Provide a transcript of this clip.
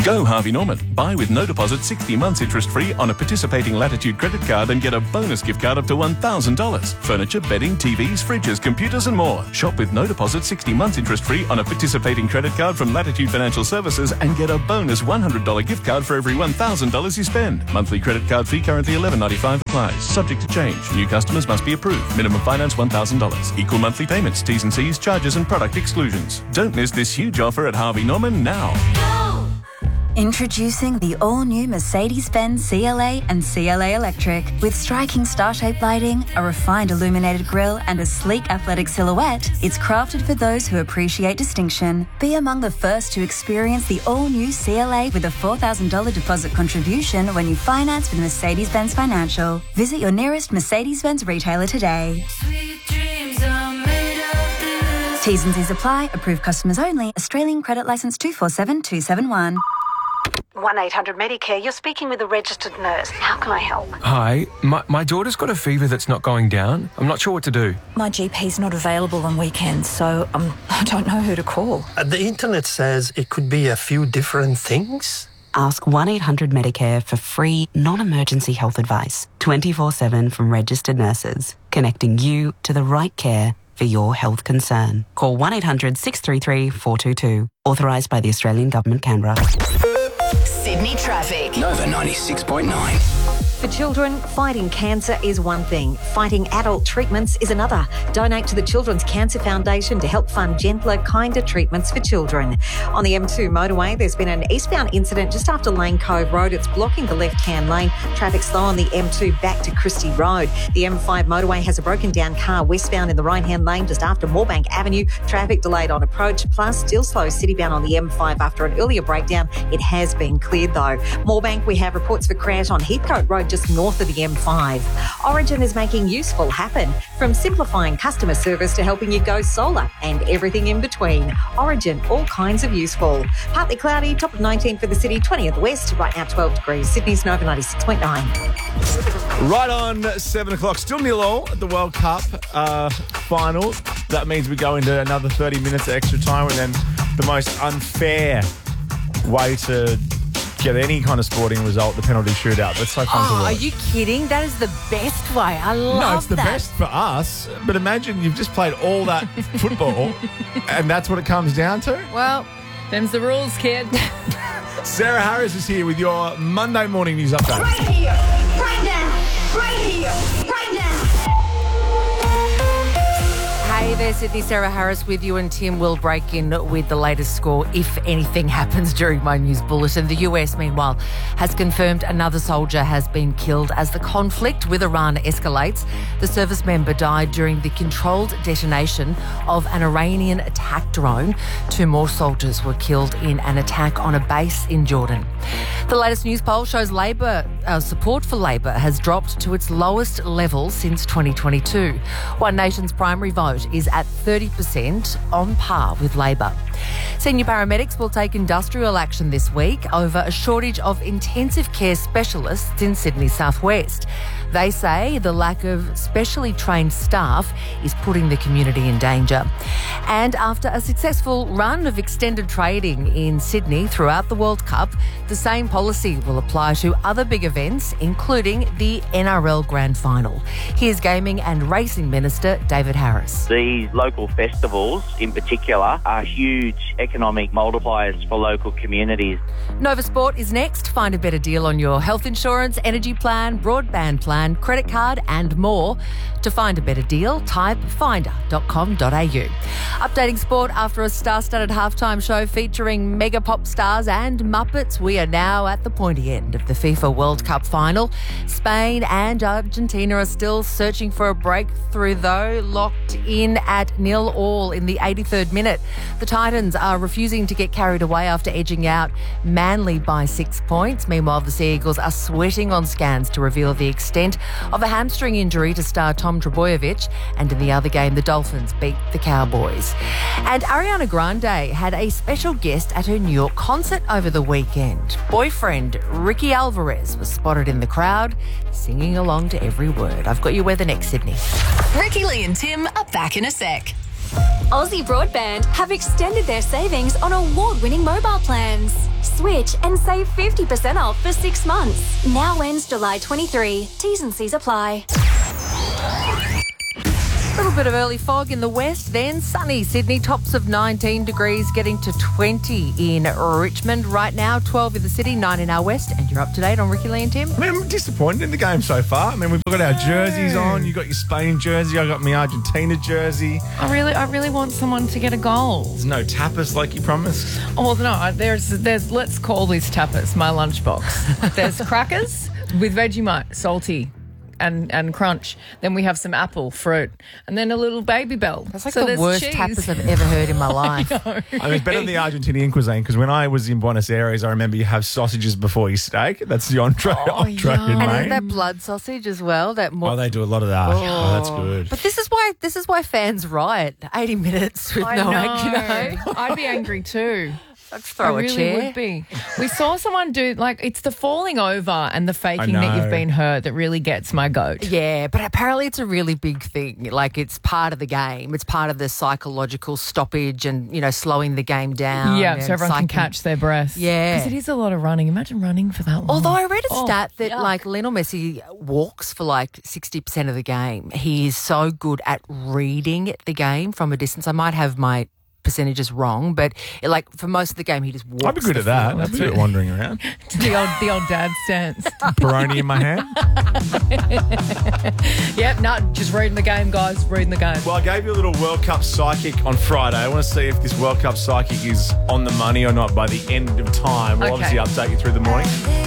Go Harvey Norman. Buy with no deposit 60 months interest-free on a participating Latitude credit card and get a bonus gift card up to $1,000. Furniture, bedding, TVs, fridges, computers and more. Shop with no deposit 60 months interest-free on a participating credit card from Latitude Financial Services and get a bonus $100 gift card for every $1,000 you spend. Monthly credit card fee currently $11.95 applies. Subject to change. New customers must be approved. Minimum finance $1,000. Equal monthly payments, T's and C's, charges and product exclusions. Don't miss this huge offer at Harvey Norman now. Introducing the all-new Mercedes-Benz CLA and CLA Electric. With striking star-shaped lighting, a refined illuminated grille and a sleek athletic silhouette, it's crafted for those who appreciate distinction. Be among the first to experience the all-new CLA with a $4,000 deposit contribution when you finance with Mercedes-Benz Financial. Visit your nearest Mercedes-Benz retailer today. T's and C's apply. Approved customers only. Australian credit licence 247271. 1-800-MEDICARE, you're speaking with a registered nurse. How can I help? Hi, my daughter's got a fever that's not going down. I'm not sure what to do. My GP's not available on weekends, so I don't know who to call. The internet says it could be a few different things. Ask 1-800-MEDICARE for free, non-emergency health advice, 24/7 from registered nurses, connecting you to the right care for your health concern. Call 1-800-633-422. Authorised by the Australian Government, Canberra. Sydney traffic. Nova 96.9. For children, fighting cancer is one thing. Fighting adult treatments is another. Donate to the Children's Cancer Foundation to help fund gentler, kinder treatments for children. On the M2 motorway, there's been an eastbound incident just after Lane Cove Road. It's blocking the left-hand lane. Traffic slow on the M2 back to Christie Road. The M5 motorway has a broken down car westbound in the right-hand lane just after Moorebank Avenue. Traffic delayed on approach, plus still slow citybound on the M5 after an earlier breakdown. It has been cleared though. Moorebank, we have reports for crash on Heathcote Road just north of the M5. Origin is making useful happen, from simplifying customer service to helping you go solar and everything in between. Origin, all kinds of useful. Partly cloudy, top of 19 for the city, 20 at the west, right now 12 degrees. Sydney's Nova 96.9. Right on 7 o'clock, still 0-0 at the World Cup final. That means we go into another 30 minutes of extra time, and then the most unfair way to get any kind of sporting result, the penalty shootout. That's so fun to watch. Are you kidding? That is the best way. I love that. No, it's the best for us. But imagine you've just played all that football and that's what it comes down to. Well, them's the rules, kid. Sarah Harris is here with your Monday morning news update. Right here, right now, right here, right now. Hey there, Sydney. Sarah Harris with you, and Tim will break in with the latest score if anything happens during my news bulletin. The US, meanwhile, has confirmed another soldier has been killed as the conflict with Iran escalates. The service member died during the controlled detonation of an Iranian attack drone. 2 more soldiers were killed in an attack on a base in Jordan. The latest news poll shows support for Labor has dropped to its lowest level since 2022. One Nation's primary vote is at 30%, on par with Labor. Senior paramedics will take industrial action this week over a shortage of intensive care specialists in Sydney southwest. They say the lack of specially trained staff is putting the community in danger. And after a successful run of extended trading in Sydney throughout the World Cup, the same policy will apply to other big events, including the NRL Grand Final. Here's Gaming and Racing Minister David Harris. These local festivals in particular are huge economic multipliers for local communities. Nova Sport is next. Find a better deal on your health insurance, energy plan, broadband plan, credit card and more. To find a better deal, type finder.com.au. Updating sport after a star-studded halftime show featuring mega pop stars and Muppets. We are now at the pointy end of the FIFA World Cup final. Spain and Argentina are still searching for a breakthrough though, locked in at 0-0 in the 83rd minute. The Titans are refusing to get carried away after edging out Manly by 6 points. Meanwhile, the Sea Eagles are sweating on scans to reveal the extent of a hamstring injury to star Tom Trbojevic. And in the other game, the Dolphins beat the Cowboys. And Ariana Grande had a special guest at her New York concert over the weekend. Boyfriend Ricky Alvarez was spotted in the crowd, singing along to every word. I've got you weather next, Sydney. Ricky Lee and Tim are back in a sec. Aussie Broadband have extended their savings on award-winning mobile plans. Switch and save 50% off for 6 months. Now ends July 23. T's and C's apply. A little bit of early fog in the west, then sunny Sydney, tops of 19 degrees, getting to 20 in Richmond. Right now, 12 in the city, 9 in our west, and you're up to date on Ricky Lee and Tim. I mean, I'm disappointed in the game so far. I mean, we've got our jerseys on. You got your Spain jersey. I got my Argentina jersey. I really want someone to get a goal. There's no tapas like you promised. Oh no, there's. Let's call this tapas. My lunchbox. There's crackers with Vegemite, salty. And crunch. Then we have some apple, fruit, and then a little baby bell. That's like the worst tapas I've ever heard in my life. I mean, it's better than the Argentinian cuisine because when I was in Buenos Aires, I remember you have sausages before your steak. That's the entree in And Maine. isn't that blood sausage as well? They do a lot of that. Oh, that's good. But this is why fans riot. 80 minutes with no egg, you know. I'd be angry too. I'd throw I a really chair. would be. We saw someone do, it's the falling over and the faking that you've been hurt that really gets my goat. Yeah, but apparently it's a really big thing. Like, it's part of the game. It's part of the psychological stoppage and, slowing the game down. Yeah, so everyone can catch their breath. Yeah. Because it is a lot of running. Imagine running for that long. Although I read a stat that, Lionel Messi walks for, 60% of the game. He is so good at reading the game from a distance. I might have my percentages wrong, but for most of the game he just walks. I'd be good at that. That's a bit wandering around. the old dad stance. Peroni in my hand. Yep, just reading the game, guys. Reading the game. Well, I gave you a little World Cup psychic on Friday. I want to see if this World Cup psychic is on the money or not by the end of time. We'll obviously update you through the morning.